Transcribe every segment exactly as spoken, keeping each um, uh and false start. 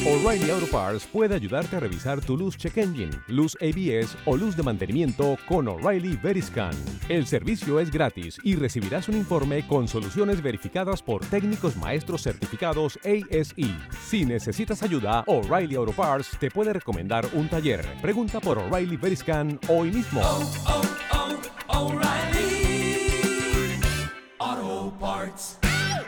O'Reilly Auto Parts puede ayudarte a revisar tu luz check engine, luz A B S o luz de mantenimiento con O'Reilly Veriscan. El servicio es gratis y recibirás un informe con soluciones verificadas por técnicos maestros certificados A S E. Si necesitas ayuda, O'Reilly Auto Parts te puede recomendar un taller. Pregunta por O'Reilly Veriscan hoy mismo. Oh, oh, oh, O'Reilly Auto Parts.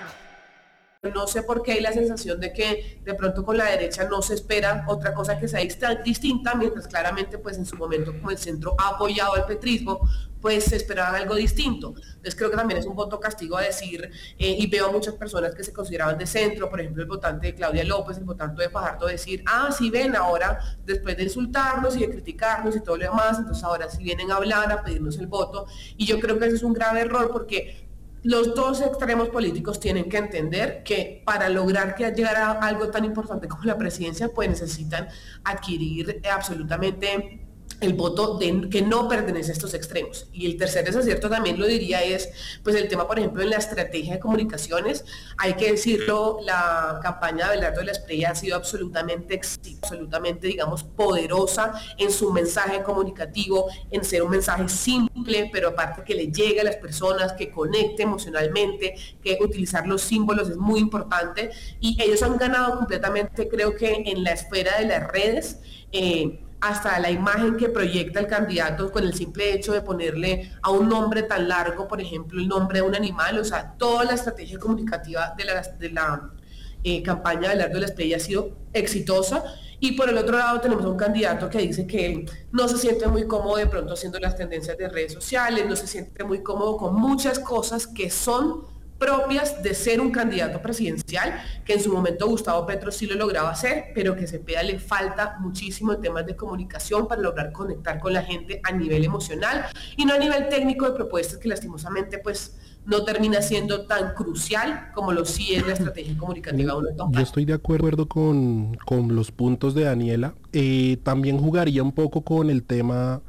No sé por qué hay la sensación de que de pronto con la derecha no se espera otra cosa que sea distinta, mientras claramente pues en su momento como el centro ha apoyado al petrismo, pues se esperaban algo distinto. Entonces creo que también es un voto castigo a decir, eh, y veo a muchas personas que se consideraban de centro, por ejemplo el votante de Claudia López, el votante de Fajardo, decir, ah, sí ven, ahora después de insultarnos y de criticarnos y todo lo demás, entonces ahora sí vienen a hablar, a pedirnos el voto, y yo creo que ese es un grave error porque los dos extremos políticos tienen que entender que para lograr que llegara a algo tan importante como la presidencia, pues necesitan adquirir absolutamente el voto de, que no pertenece a estos extremos. Y el tercer desacierto también lo diría es, pues el tema, por ejemplo, en la estrategia de comunicaciones, hay que decirlo, la campaña de Abelardo de la Espriella ha sido absolutamente, absolutamente, digamos, poderosa en su mensaje comunicativo, en ser un mensaje simple, pero aparte que le llegue a las personas, que conecte emocionalmente, que utilizar los símbolos es muy importante, y ellos han ganado completamente, creo que en la esfera de las redes, eh, hasta la imagen que proyecta el candidato con el simple hecho de ponerle a un nombre tan largo, por ejemplo, el nombre de un animal, o sea, toda la estrategia comunicativa de la, de la eh, campaña de Abelardo de la Espriella ha sido exitosa. Y por el otro lado tenemos a un candidato que dice que él no se siente muy cómodo de pronto haciendo las tendencias de redes sociales, no se siente muy cómodo con muchas cosas que son propias de ser un candidato presidencial, que en su momento Gustavo Petro sí lo lograba hacer, pero que Cepeda le falta muchísimo en temas de comunicación para lograr conectar con la gente a nivel emocional y no a nivel técnico de propuestas, que lastimosamente pues no termina siendo tan crucial como lo sí es la estrategia comunicativa de una campaña. Yo estoy de acuerdo con, con los puntos de Daniela. Eh, también jugaría un poco con el tema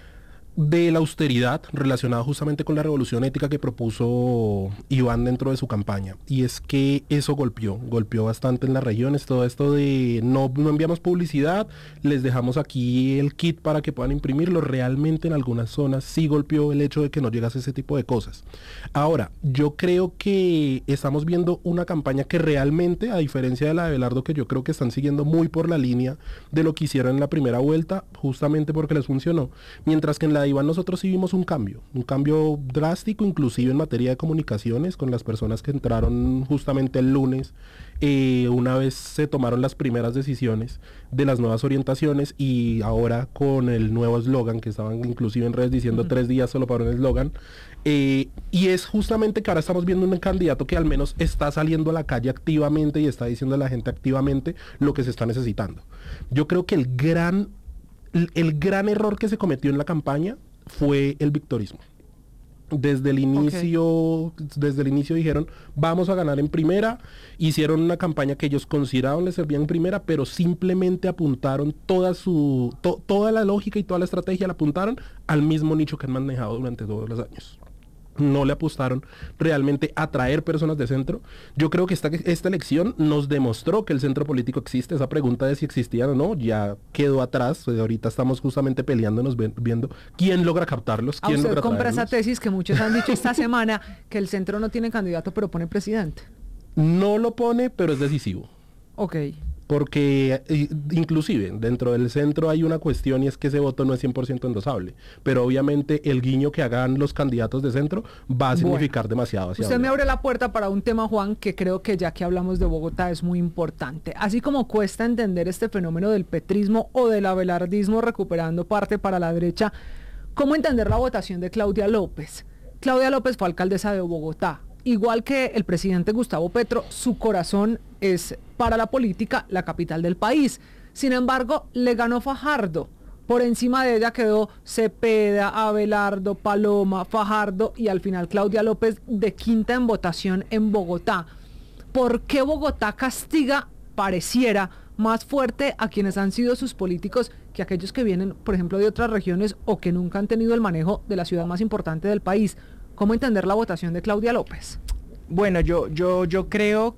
de la austeridad relacionada justamente con la revolución ética que propuso Iván dentro de su campaña, y es que eso golpeó, golpeó bastante en las regiones, todo esto de no, no enviamos publicidad, les dejamos aquí el kit para que puedan imprimirlo, realmente en algunas zonas sí golpeó el hecho de que no llegase ese tipo de cosas. Ahora, yo creo que estamos viendo una campaña que realmente, a diferencia de la de Abelardo, que yo creo que están siguiendo muy por la línea de lo que hicieron en la primera vuelta, justamente porque les funcionó, mientras que en la de Iván nosotros sí vimos un cambio, un cambio drástico, inclusive en materia de comunicaciones, con las personas que entraron justamente el lunes, eh, una vez se tomaron las primeras decisiones de las nuevas orientaciones, y ahora con el nuevo eslogan, que estaban inclusive en redes diciendo uh-huh. tres días solo para un eslogan, eh, y es justamente que ahora estamos viendo un candidato que al menos está saliendo a la calle activamente y está diciendo a la gente activamente lo que se está necesitando. Yo creo que el gran El gran error que se cometió en la campaña fue el victorismo. Desde el inicio, okay. desde el inicio dijeron, vamos a ganar en primera, hicieron una campaña que ellos consideraban les servía en primera, pero simplemente apuntaron toda su, to, toda la lógica y toda la estrategia la apuntaron al mismo nicho que han manejado durante todos los años. No le apostaron realmente a traer personas de centro. Yo creo que esta, esta elección nos demostró que el centro político existe. Esa pregunta de si existían o no ya quedó atrás. Ahorita estamos justamente peleándonos, viendo quién logra captarlos, quién logra traerlos. ¿A usted compra esa tesis que muchos han dicho esta semana, que el centro no tiene candidato pero pone presidente? No lo pone, pero es decisivo. Ok. Porque eh, inclusive dentro del centro hay una cuestión, y es que ese voto no es cien por ciento endosable, pero obviamente el guiño que hagan los candidatos de centro va a significar bueno, demasiado. Hacia usted donde. Me abre la puerta para un tema, Juan, que creo que ya que hablamos de Bogotá es muy importante. Así como cuesta entender este fenómeno del petrismo o del abelardismo recuperando parte para la derecha, ¿cómo entender la votación de Claudia López? Claudia López fue alcaldesa de Bogotá. Igual que el presidente Gustavo Petro, su corazón es para la política la capital del país. Sin embargo, le ganó Fajardo. Por encima de ella quedó Cepeda, Abelardo, Paloma, Fajardo y al final Claudia López de quinta en votación en Bogotá. ¿Por qué Bogotá castiga, pareciera, más fuerte a quienes han sido sus políticos que aquellos que vienen, por ejemplo, de otras regiones o que nunca han tenido el manejo de la ciudad más importante del país? ¿Cómo entender la votación de Claudia López? Bueno, yo, yo, yo creo